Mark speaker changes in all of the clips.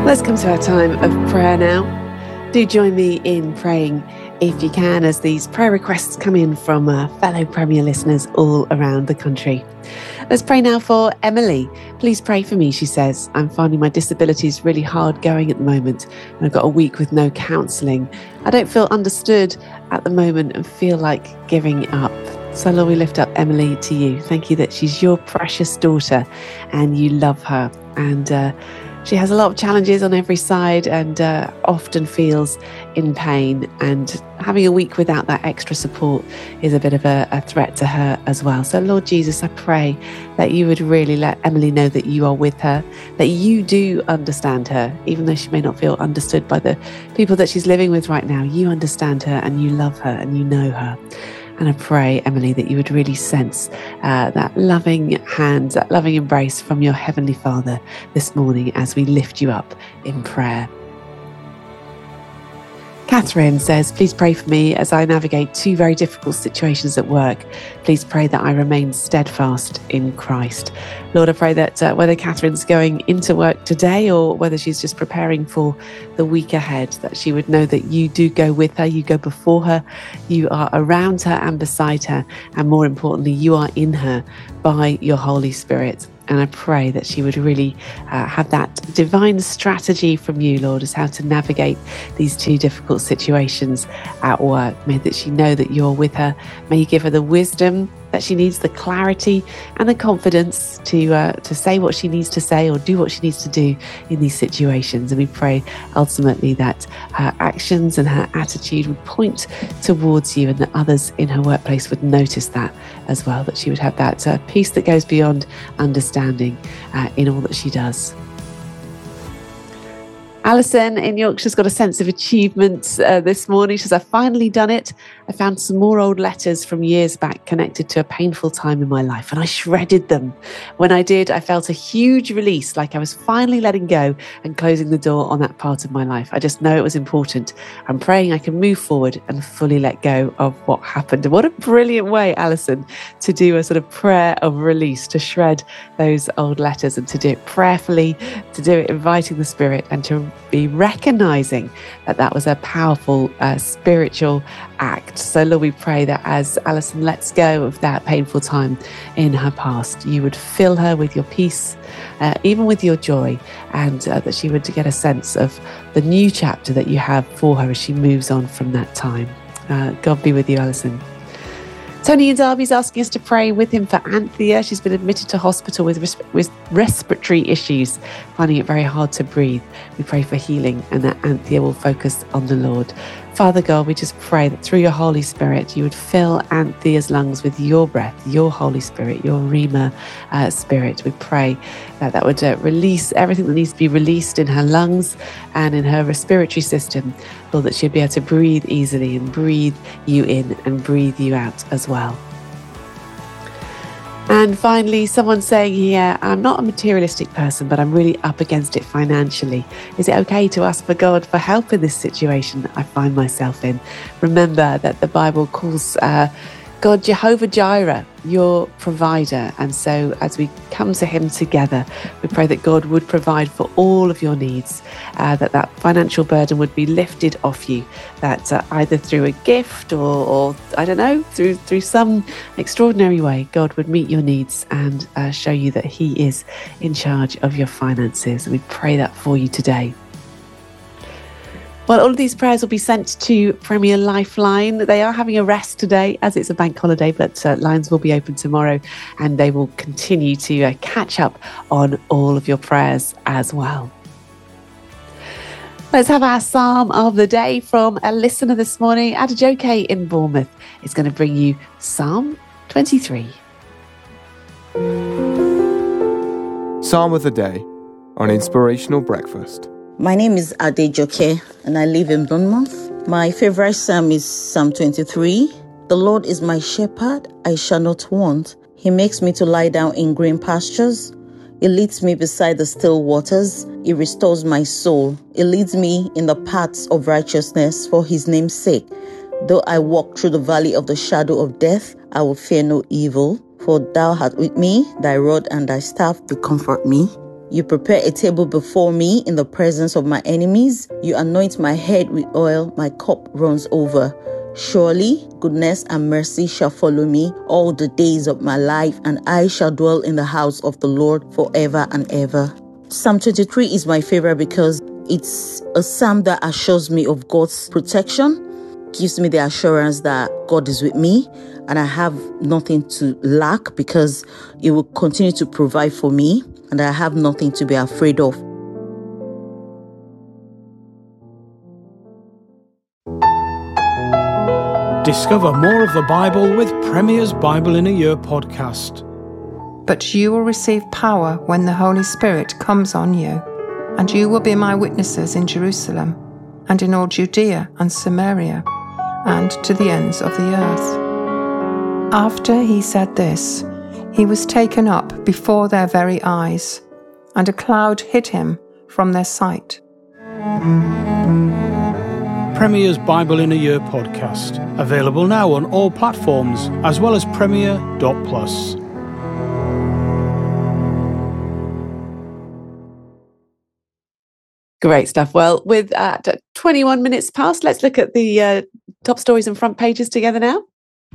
Speaker 1: Let's come to our time of prayer now. Do join me in praying if you can, as these prayer requests come in from fellow Premier listeners all around the country. Let's pray now for Emily. Please pray for me, she says. I'm finding my disability is really hard going at the moment, and I've got a week with no counselling. I don't feel understood at the moment and feel like giving up. So Lord, we lift up Emily to you. Thank you that she's your precious daughter and you love her. And she has a lot of challenges on every side and often feels in pain. And having a week without that extra support is a bit of a threat to her as well. So Lord Jesus, I pray that you would really let Emily know that you are with her, that you do understand her, even though she may not feel understood by the people that she's living with right now. You understand her and you love her and you know her. And I pray, Emily, that you would really sense that loving hand, that loving embrace from your Heavenly Father this morning as we lift you up in prayer. Catherine says, please pray for me as I navigate two very difficult situations at work. Please pray that I remain steadfast in Christ. Lord, I pray that whether Catherine's going into work today or whether she's just preparing for the week ahead, that she would know that you do go with her, you go before her, you are around her and beside her, and more importantly, you are in her by your Holy Spirit. And I pray that she would really have that divine strategy from you, Lord, as how to navigate these two difficult situations at work. May that she know that you're with her. May you give her the wisdom that she needs, the clarity and the confidence to say what she needs to say or do what she needs to do in these situations. And we pray ultimately that her actions and her attitude would point towards you and that others in her workplace would notice that as well, that she would have that peace that goes beyond understanding in all that she does. Alison in Yorkshire's got a sense of achievement this morning. She says, I've finally done it. I found some more old letters from years back connected to a painful time in my life, and I shredded them. When I did, I felt a huge release, like I was finally letting go and closing the door on that part of my life. I just know it was important. I'm praying I can move forward and fully let go of what happened. And what a brilliant way, Alison, to do a sort of prayer of release, to shred those old letters and to do it prayerfully, to do it inviting the Spirit and to be recognizing that that was a powerful spiritual act. So Lord, we pray that as Alison lets go of that painful time in her past, you would fill her with your peace, even with your joy, and that she would get a sense of the new chapter that you have for her as she moves on from that time. God be with you, Alison. Tony in Derby is asking us to pray with him for Anthea. She's been admitted to hospital with respiratory issues, finding it very hard to breathe. We pray for healing and that Anthea will focus on the Lord. Father God, we just pray that through your Holy Spirit, you would fill Anthea's lungs with your breath, your Holy Spirit, your Rhema Spirit. We pray that that would release everything that needs to be released in her lungs and in her respiratory system. Lord, that she'd be able to breathe easily and breathe you in and breathe you out as well. And finally, someone saying here, I'm not a materialistic person, but I'm really up against it financially. Is it okay to ask for God for help in this situation that I find myself in? Remember that the Bible calls God Jehovah Jireh, your provider. And so as we come to him together, we pray that God would provide for all of your needs, that financial burden would be lifted off you, that either through a gift or I don't know, through some extraordinary way, God would meet your needs and show you that he is in charge of your finances. And we pray that for you today. Well, all of these prayers will be sent to Premier Lifeline. They are having a rest today as it's a bank holiday, but lines will be open tomorrow and they will continue to catch up on all of your prayers as well. Let's have our Psalm of the day from a listener this morning. Adejoke in Bournemouth is going to bring you Psalm 23.
Speaker 2: Psalm of the day on Inspirational Breakfast.
Speaker 3: My name is Adejoke and I live in Bournemouth. My favorite psalm is Psalm 23. The Lord is my shepherd, I shall not want. He makes me to lie down in green pastures. He leads me beside the still waters. He restores my soul. He leads me in the paths of righteousness for his name's sake. Though I walk through the valley of the shadow of death, I will fear no evil. For thou art with me, thy rod and thy staff, they comfort me. You prepare a table before me in the presence of my enemies. You anoint my head with oil. My cup runs over. Surely goodness and mercy shall follow me all the days of my life, and I shall dwell in the house of the Lord forever and ever. Psalm 23 is my favorite because it's a psalm that assures me of God's protection, gives me the assurance that God is with me and I have nothing to lack because He will continue to provide for me and I have nothing to be afraid of.
Speaker 4: Discover more of the Bible with Premier's Bible in a Year podcast.
Speaker 5: But you will receive power when the Holy Spirit comes on you, and you will be my witnesses in Jerusalem, and in all Judea and Samaria, and to the ends of the earth. After he said this, he was taken up before their very eyes, and a cloud hid him from their sight.
Speaker 4: Premier's Bible in a Year podcast, available now on all platforms, as well as Premier.plus.
Speaker 1: Great stuff. Well, with 21 minutes past, let's look at the top stories and front pages together now.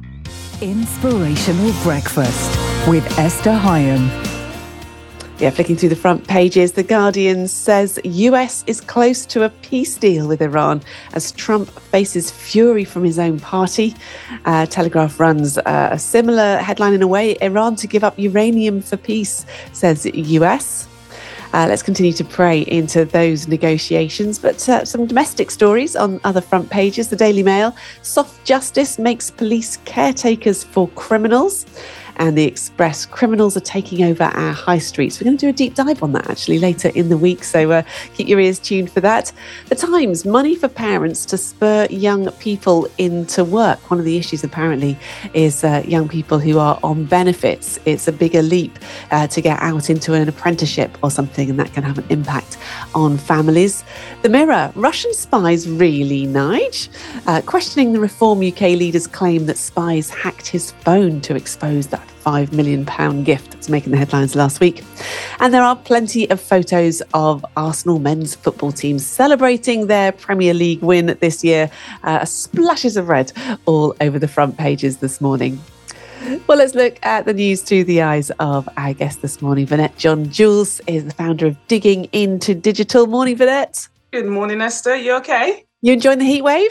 Speaker 6: Inspirational Breakfast with Esther Hyam.
Speaker 1: Yeah, flicking through the front pages, The Guardian says US is close to a peace deal with Iran as Trump faces fury from his own party. Telegraph runs a similar headline in a way, Iran to give up uranium for peace, says US. Let's continue to pray into those negotiations, but some domestic stories on other front pages. The Daily Mail, soft justice makes police caretakers for criminals. And the Express, criminals are taking over our high streets. We're going to do a deep dive on that actually later in the week, so keep your ears tuned for that. The Times, money for parents to spur young people into work. One of the issues apparently is young people who are on benefits. It's a bigger leap to get out into an apprenticeship or something, and that can have an impact on families. The Mirror, Russian spies really, Nige? Questioning the Reform UK leader's claim that spies hacked his phone to expose that £5 million gift that's making the headlines last week. And there are plenty of photos of Arsenal men's football team celebrating their Premier League win this year. Splashes of red all over the front pages this morning. Well, let's look at the news through the eyes of our guest this morning. Vinette John-Jules is the founder of Digging Into Digital. Morning, Vinette.
Speaker 7: Good morning, Esther. You okay?
Speaker 1: You enjoying the heat wave?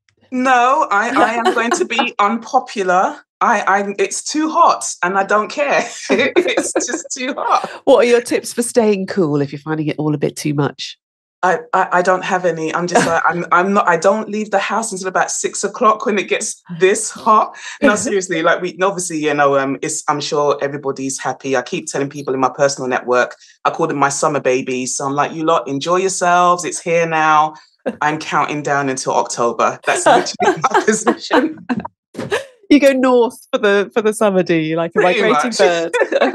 Speaker 7: No, I am going to be unpopular. It's too hot and I don't care. It's just too hot.
Speaker 1: What are your tips for staying cool if you're finding it all a bit too much?
Speaker 7: I don't have any. I'm just like, I don't leave the house until about 6 o'clock when it gets this hot. No, seriously, like obviously, I'm sure everybody's happy. I keep telling people in my personal network, I call them my summer babies. So I'm like, you lot enjoy yourselves. It's here now. I'm counting down until October. That's literally my position.
Speaker 1: You go north for the summer, do you? Like a migrating bird.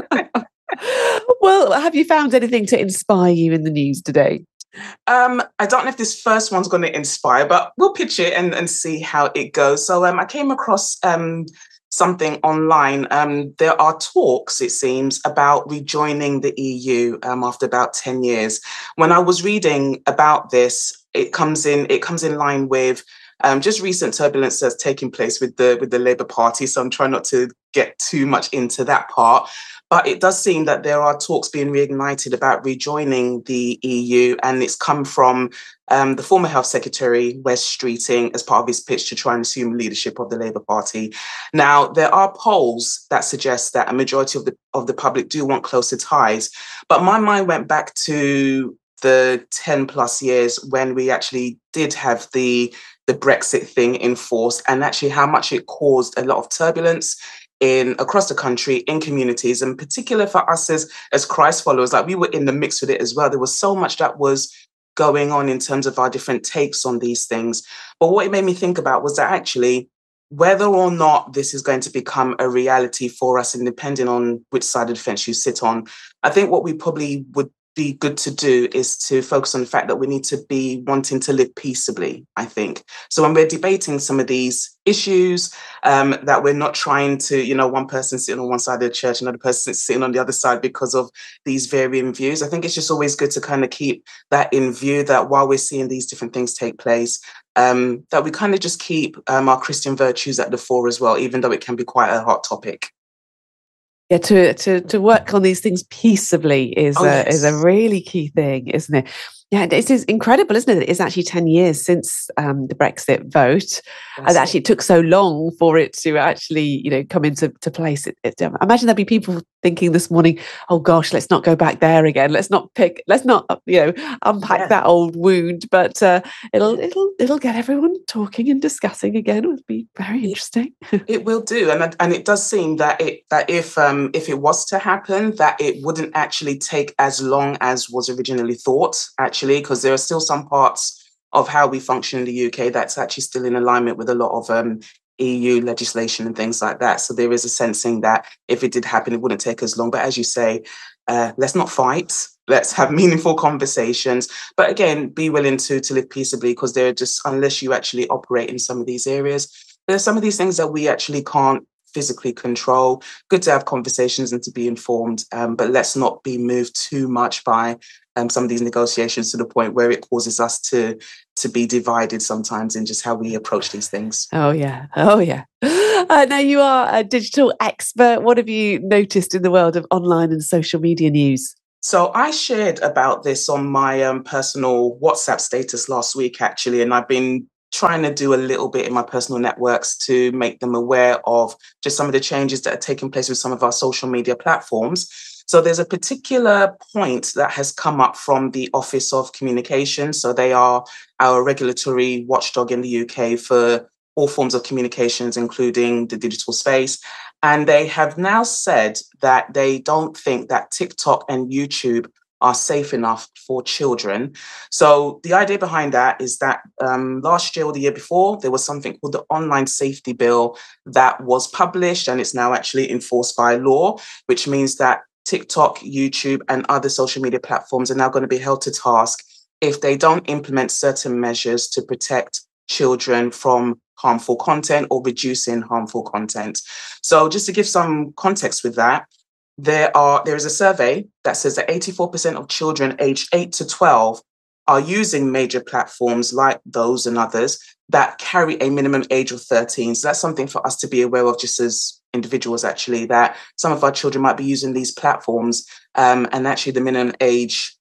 Speaker 1: Well, have you found anything to inspire you in the news today?
Speaker 7: I don't know if this first one's going to inspire, but we'll pitch it and see how it goes. So I came across something online. There are talks, it seems, about rejoining the EU after about 10 years. When I was reading about this, it comes in line with just recent turbulence that's taking place with the Labour Party. So I'm trying not to get too much into that part. But it does seem that there are talks being reignited about rejoining the EU, and it's come from the former Health Secretary, Wes Streeting, as part of his pitch to try and assume leadership of the Labour Party. Now, there are polls that suggest that a majority of the public do want closer ties, but my mind went back to the 10 plus years when we actually did have the Brexit thing in force, and actually how much it caused a lot of turbulence across the country, in communities, and particular for us as Christ followers. Like, we were in the mix with it as well. There was so much that was going on in terms of our different takes on these things. But what it made me think about was that actually, whether or not this is going to become a reality for us, and depending on which side of the fence you sit on, I think what we probably would be good to do is to focus on the fact that we need to be wanting to live peaceably, I think. So when we're debating some of these issues, that we're not trying to, one person sitting on one side of the church, another person sitting on the other side because of these varying views. I think it's just always good to kind of keep that in view, that while we're seeing these different things take place, that we kind of just keep our Christian virtues at the fore as well, even though it can be quite a hot topic.
Speaker 1: Yeah, to work on these things peaceably is a really key thing, isn't it? Yeah, it is incredible, isn't it? It's actually 10 years since the Brexit vote. And actually it took so long for it to actually, come into place. I imagine there'll be people thinking this morning, oh gosh, let's not go back there again. Let's not unpack that old wound. But it'll get everyone talking and discussing again. It would be very interesting.
Speaker 7: It will do, and it does seem that if it was to happen, that it wouldn't actually take as long as was originally thought. Actually, because there are still some parts of how we function in the UK that's actually still in alignment with a lot of EU legislation and things like that. So there is a sensing that if it did happen, it wouldn't take as long. But as you say, let's not fight. Let's have meaningful conversations. But again, be willing to live peaceably, because they're just, unless you actually operate in some of these areas, there's some of these things that we actually can't physically control. Good to have conversations and to be informed, but let's not be moved too much by some of these negotiations to the point where it causes us to be divided sometimes in just how we approach these things.
Speaker 1: Oh yeah. Now you are a digital expert. What have you noticed in the world of online and social media news?
Speaker 7: So I shared about this on my personal WhatsApp status last week, actually, and I've been trying to do a little bit in my personal networks to make them aware of just some of the changes that are taking place with some of our social media platforms. So there's a particular point that has come up from the Office of Communication. So they are our regulatory watchdog in the UK for all forms of communications, including the digital space. And they have now said that they don't think that TikTok and YouTube are safe enough for children. So the idea behind that is that last year or the year before, there was something called the Online Safety Bill that was published, and it's now actually enforced by law, which means that TikTok, YouTube, and other social media platforms are now going to be held to task if they don't implement certain measures to protect children from harmful content or reducing harmful content. So just to give some context with that, there is a survey that says that 84% of children aged 8 to 12 are using major platforms like those and others that carry a minimum age of 13. So that's something for us to be aware of just as individuals, actually, that some of our children might be using these platforms and actually the minimum age,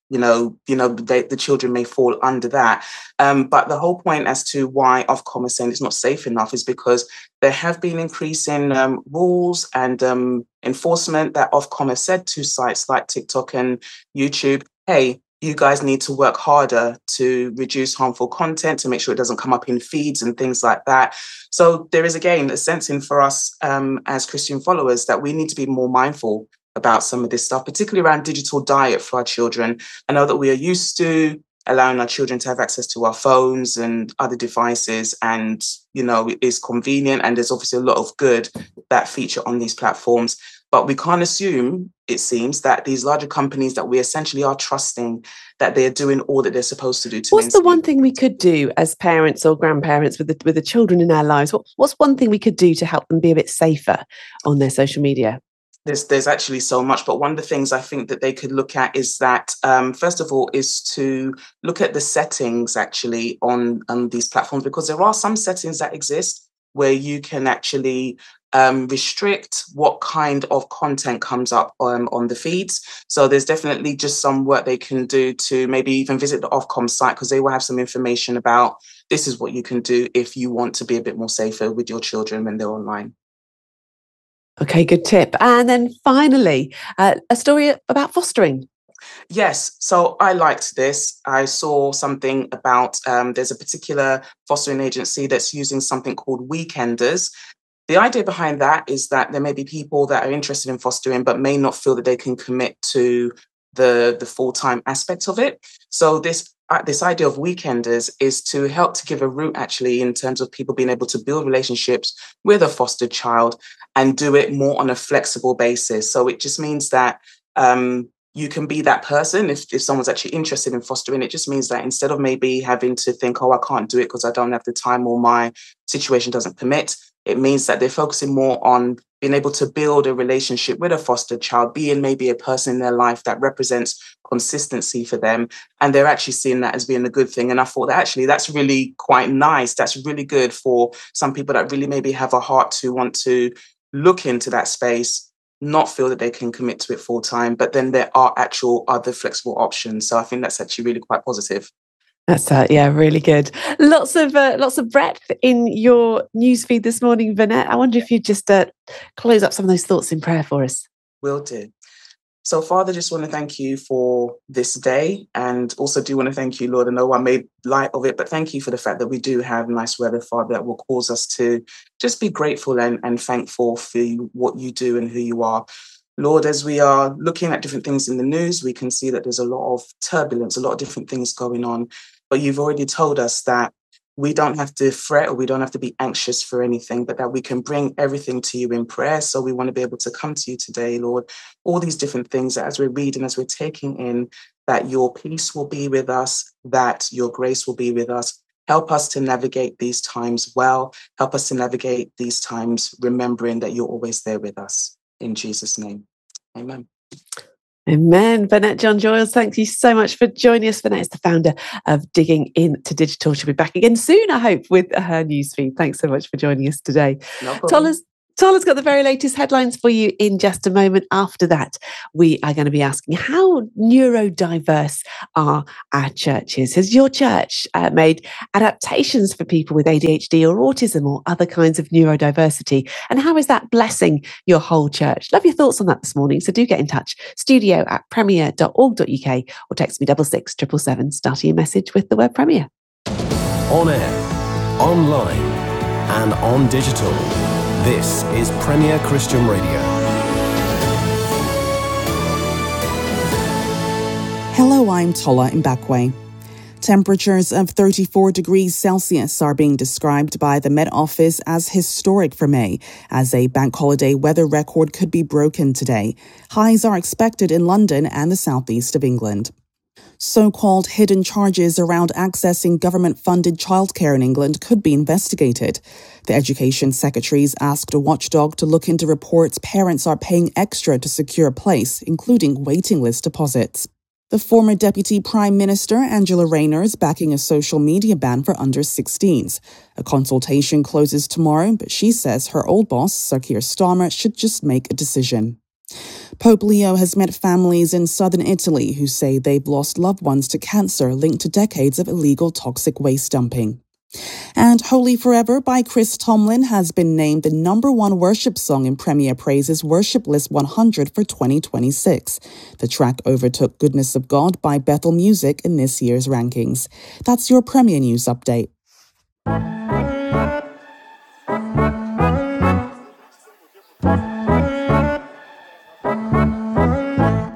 Speaker 7: the children may fall under that. But the whole point as to why Ofcom is saying it's not safe enough is because there have been increasing rules and enforcement that Ofcom has said to sites like TikTok and YouTube, hey, you guys need to work harder to reduce harmful content, to make sure it doesn't come up in feeds and things like that. So there is, again, a sensing for us as Christian followers that we need to be more mindful about some of this stuff, particularly around digital diet for our children. I know that we are used to allowing our children to have access to our phones and other devices, and, it is convenient, and there's obviously a lot of good that feature on these platforms. But we can't assume, it seems, that these larger companies that we essentially are trusting, that they're doing all that they're supposed to do.
Speaker 1: What's the one thing we could do as parents or grandparents with the children in our lives? What's one thing we could do to help them be a bit safer on their social media?
Speaker 7: There's actually so much, but one of the things I think that they could look at is that, first of all, is to look at the settings actually on these platforms, because there are some settings that exist where you can actually restrict what kind of content comes up on the feeds. So there's definitely just some work they can do to maybe even visit the Ofcom site, because they will have some information about this is what you can do if you want to be a bit more safer with your children when they're online.
Speaker 1: Okay, good tip. And then finally, a story about fostering.
Speaker 7: Yes, so I liked this. I saw something about there's a particular fostering agency that's using something called Weekenders. The idea behind that is that there may be people that are interested in fostering but may not feel that they can commit to the full-time aspect of it. So this idea of Weekenders is to help to give a route, actually, in terms of people being able to build relationships with a fostered child and do it more on a flexible basis. So it just means that you can be that person if someone's actually interested in fostering. It just means that instead of maybe having to think, oh, I can't do it because I don't have the time or my situation doesn't permit, it means that they're focusing more on being able to build a relationship with a fostered child, being maybe a person in their life that represents consistency for them. And they're actually seeing that as being a good thing. And I thought that actually that's really quite nice. That's really good for some people that really maybe have a heart to want to look into that space, not feel that they can commit to it full time, but then there are actual other flexible options. So I think that's actually really quite positive.
Speaker 1: That's really good. Lots of breadth in your newsfeed this morning, Vanette. I wonder if you'd just close up some of those thoughts in prayer for us.
Speaker 7: Will do. So, Father, just want to thank you for this day, and also do want to thank you, Lord. I know I made light of it, but thank you for the fact that we do have nice weather, Father, that will cause us to just be grateful and thankful for what you do and who you are. Lord, as we are looking at different things in the news, we can see that there's a lot of turbulence, a lot of different things going on. But you've already told us that we don't have to fret or we don't have to be anxious for anything, but that we can bring everything to you in prayer. So we want to be able to come to you today, Lord, all these different things that as we're reading, as we're taking in, that your peace will be with us, that your grace will be with us. Help us to navigate these times well. Help us to navigate these times remembering that you're always there with us. In Jesus' name, amen.
Speaker 1: Amen. Vanette John-Giles, thank you so much for joining us. Vanette is the founder of Digging Into Digital. She'll be back again soon, I hope, with her newsfeed. Thanks so much for joining us today.
Speaker 7: No problem.
Speaker 1: Tola's got the very latest headlines for you in just a moment. After that, we are going to be asking, how neurodiverse are our churches? Has your church made adaptations for people with ADHD or autism or other kinds of neurodiversity? And how is that blessing your whole church? Love your thoughts on that this morning. So do get in touch. studio@premier.org.uk or text me 66777, starting your message with the word Premier.
Speaker 8: On air, online, and on digital. This is Premier Christian Radio.
Speaker 9: Hello, I'm Tola Mbakwe. Temperatures of 34 degrees Celsius are being described by the Met Office as historic for May, as a bank holiday weather record could be broken today. Highs are expected in London and the southeast of England. So-called hidden charges around accessing government-funded childcare in England could be investigated. The Education Secretary's asked a watchdog to look into reports parents are paying extra to secure a place, including waiting list deposits. The former Deputy Prime Minister, Angela Rayner, is backing a social media ban for under-16s. A consultation closes tomorrow, but she says her old boss, Sir Keir Starmer, should just make a decision. Pope Leo has met families in southern Italy who say they've lost loved ones to cancer linked to decades of illegal toxic waste dumping. And Holy Forever by Chris Tomlin has been named the #1 worship song in Premier Praise's Worship List 100 for 2026. The track overtook Goodness of God by Bethel Music in this year's rankings. That's your Premier News update.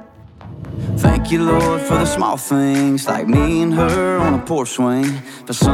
Speaker 10: Thank you, Lord, for the small things, like me and her on a porch swing. For some